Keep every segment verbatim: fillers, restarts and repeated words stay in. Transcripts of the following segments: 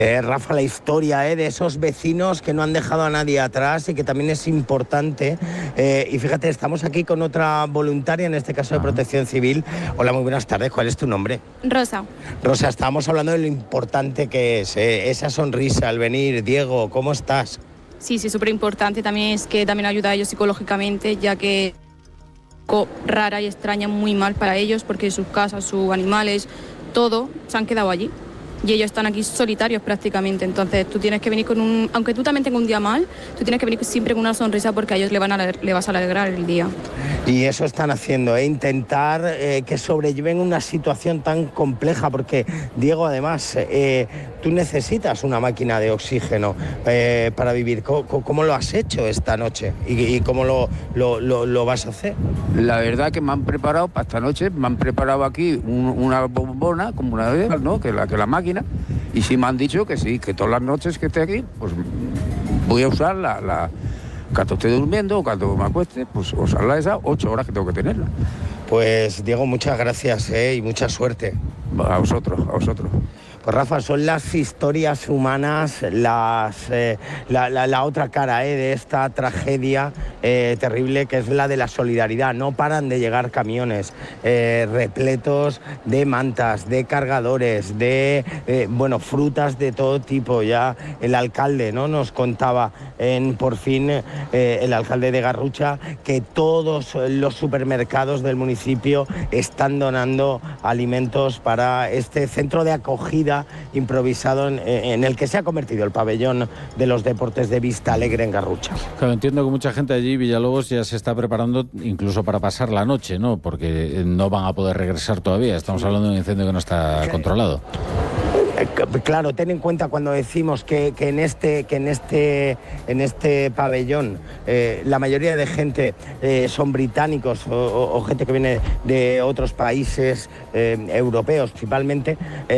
Eh, Rafa, la historia eh, de esos vecinos que no han dejado a nadie atrás y que también es importante. Eh, y fíjate, estamos aquí con otra voluntaria, en este caso de Protección Civil. Hola, muy buenas tardes. ¿Cuál es tu nombre? Rosa. Rosa, estábamos hablando de lo importante que es eh, esa sonrisa al venir. Diego, ¿cómo estás? Sí, sí, súper importante también es que también ayuda a ellos psicológicamente, ya que es rara y extraña, muy mal para ellos, porque sus casas, sus animales, todo se han quedado allí. Y ellos están aquí solitarios prácticamente, entonces tú tienes que venir con un... Aunque tú también tengas un día mal, tú tienes que venir siempre con una sonrisa porque a ellos le, van a, le vas a alegrar el día. Y eso están haciendo, ¿eh? Intentar eh, que sobrelleven una situación tan compleja, porque, Diego, además, eh, tú necesitas una máquina de oxígeno eh, para vivir. ¿Cómo, ¿Cómo lo has hecho esta noche? ¿Y, y cómo lo, lo, lo, lo vas a hacer? La verdad que me han preparado para esta noche, me han preparado aquí un, una bombona, como una de esas, ¿no? Que la, que la máquina. Y sí me han dicho que sí, que todas las noches que esté aquí, pues voy a usar la, la cuando esté durmiendo o cuando me acueste, pues usarla esas ocho horas que tengo que tenerla. Pues Diego, muchas gracias ¿eh? y mucha suerte. A vosotros, a vosotros. Pues Rafa, son las historias humanas, las, eh, la, la, la otra cara eh, de esta tragedia eh, terrible, que es la de la solidaridad. No paran de llegar camiones eh, repletos de mantas, de cargadores, de eh, bueno, frutas de todo tipo. Ya el alcalde, ¿no?, nos contaba en Por Fin, eh, el alcalde de Garrucha, que todos los supermercados del municipio están donando alimentos para este centro de acogida improvisado en, en el que se ha convertido el pabellón de los deportes de Vista Alegre en Garrucha. Claro, entiendo que mucha gente allí, Villalobos, ya se está preparando incluso para pasar la noche, ¿no? Porque no van a poder regresar todavía. Estamos hablando de un incendio que no está controlado. Claro, ten en cuenta cuando decimos que, que en este que en este en este pabellón eh, la mayoría de gente eh, son británicos o, o, o gente que viene de otros países eh, europeos principalmente,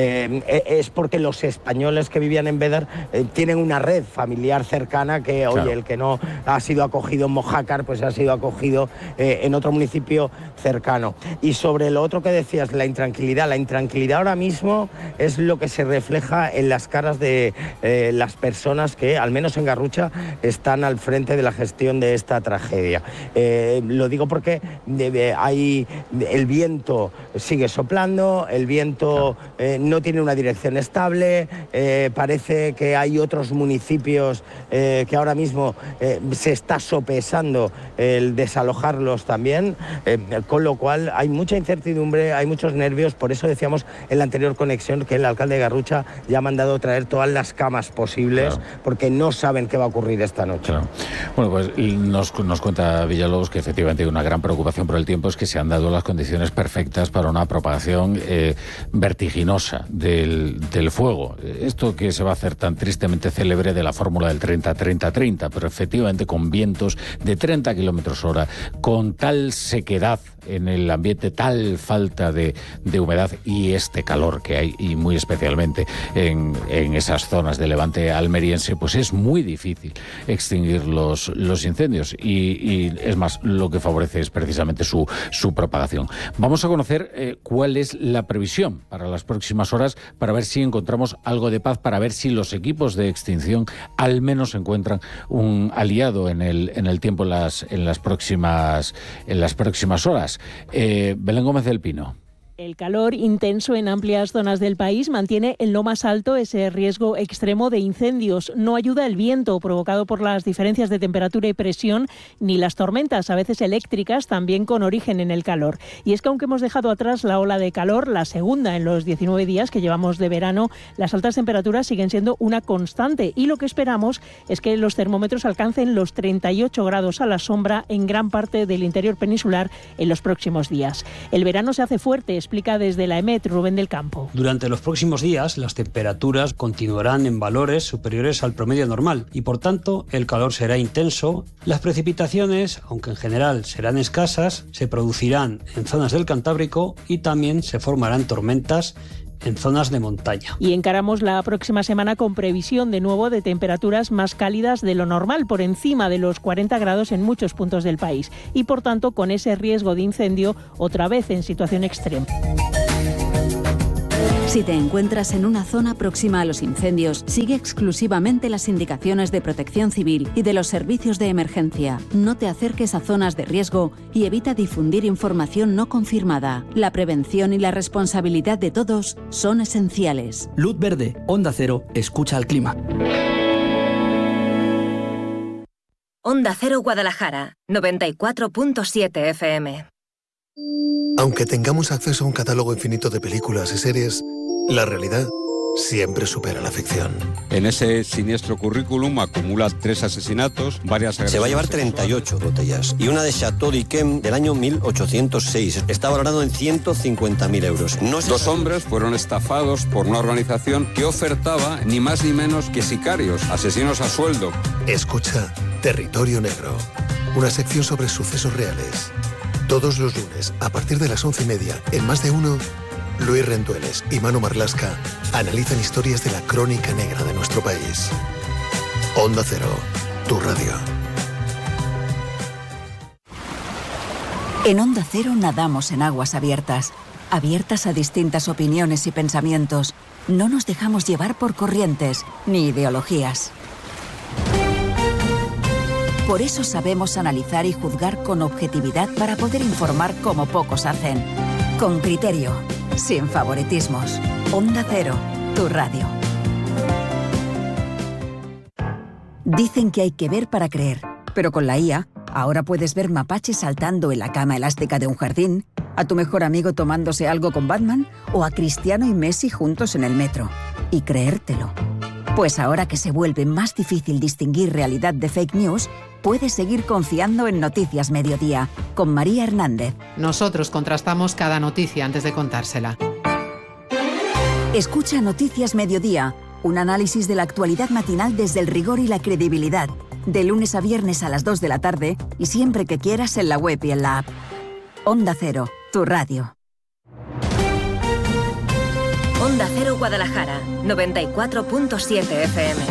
eh, es porque los españoles que vivían en Bédar eh, tienen una red familiar cercana que, claro, oye, el que no ha sido acogido en Mojácar, pues ha sido acogido eh, en otro municipio cercano. Y sobre lo otro que decías, la intranquilidad, la intranquilidad ahora mismo es lo que se refleja en las caras de eh, las personas que, al menos en Garrucha, están al frente de la gestión de esta tragedia. Eh, lo digo porque eh, hay, el viento sigue soplando, el viento eh, no tiene una dirección estable, eh, parece que hay otros municipios eh, que ahora mismo eh, se está sopesando el desalojarlos también, eh, con lo cual hay mucha incertidumbre, hay muchos nervios. Por eso decíamos en la anterior conexión que el alcalde de Garrucha ya ha mandado traer todas las camas posibles, claro, porque no saben qué va a ocurrir esta noche. Claro. Bueno, pues nos, nos cuenta Villalobos que efectivamente hay una gran preocupación por el tiempo, es que se han dado las condiciones perfectas para una propagación eh, vertiginosa del, del fuego. Esto que se va a hacer tan tristemente célebre de la fórmula del treinta treinta treinta, pero efectivamente con vientos de treinta kilómetros hora, con tal sequedad en el ambiente, tal falta de, de humedad y este calor que hay, y muy especialmente en, en esas zonas de Levante almeriense, pues es muy difícil extinguir los, los incendios y, y es más, lo que favorece es precisamente su, su propagación. Vamos a conocer eh, cuál es la previsión para las próximas horas, para ver si encontramos algo de paz, para ver si los equipos de extinción al menos encuentran un aliado en el, en el tiempo, en las, en las próximas, en las próximas horas. Eh, Belén Gómez del Pino. El calor intenso en amplias zonas del país mantiene en lo más alto ese riesgo extremo de incendios. No ayuda el viento provocado por las diferencias de temperatura y presión, ni las tormentas, a veces eléctricas, también con origen en el calor. Y es que aunque hemos dejado atrás la ola de calor, la segunda en los diecinueve días que llevamos de verano, las altas temperaturas siguen siendo una constante y lo que esperamos es que los termómetros alcancen los treinta y ocho grados a la sombra en gran parte del interior peninsular en los próximos días. El verano se hace fuerte, explica desde la EMET Rubén del Campo. Durante los próximos días las temperaturas continuarán en valores superiores al promedio normal y por tanto el calor será intenso. Las precipitaciones, aunque en general serán escasas, se producirán en zonas del Cantábrico y también se formarán tormentas en zonas de montaña. Y encaramos la próxima semana con previsión de nuevo de temperaturas más cálidas de lo normal, por encima de los cuarenta grados en muchos puntos del país y por tanto con ese riesgo de incendio otra vez en situación extrema. Si te encuentras en una zona próxima a los incendios, sigue exclusivamente las indicaciones de Protección Civil y de los servicios de emergencia. No te acerques a zonas de riesgo y evita difundir información no confirmada. La prevención y la responsabilidad de todos son esenciales. Luz verde, Onda Cero, escucha al clima. Onda Cero Guadalajara, noventa y cuatro punto siete F M. Aunque tengamos acceso a un catálogo infinito de películas y series, la realidad siempre supera la ficción. En ese siniestro currículum acumula tres asesinatos, varias agresiones. Se va a llevar treinta y ocho botellas y una de Chateau d'Yquem del año mil ochocientos seis. Está valorado en ciento cincuenta mil euros. No se Dos sabe... hombres fueron estafados por una organización que ofertaba ni más ni menos que sicarios, asesinos a sueldo. Escucha Territorio Negro, una sección sobre sucesos reales. Todos los lunes, a partir de las once y media, en Más de Uno, Luis Rendueles y Manu Marlasca analizan historias de la crónica negra de nuestro país. Onda Cero, tu radio. En Onda Cero nadamos en aguas abiertas, abiertas a distintas opiniones y pensamientos. No nos dejamos llevar por corrientes ni ideologías. Por eso sabemos analizar y juzgar con objetividad para poder informar como pocos hacen. Con criterio, sin favoritismos. Onda Cero, tu radio. Dicen que hay que ver para creer, pero con la I A, ahora puedes ver mapaches saltando en la cama elástica de un jardín, a tu mejor amigo tomándose algo con Batman o a Cristiano y Messi juntos en el metro. Y creértelo. Pues ahora que se vuelve más difícil distinguir realidad de fake news, puedes seguir confiando en Noticias Mediodía, con María Hernández. Nosotros contrastamos cada noticia antes de contársela. Escucha Noticias Mediodía, un análisis de la actualidad matinal desde el rigor y la credibilidad, de lunes a viernes a las dos de la tarde y siempre que quieras en la web y en la app. Onda Cero, tu radio. Onda Cero Guadalajara, noventa y cuatro punto siete F M.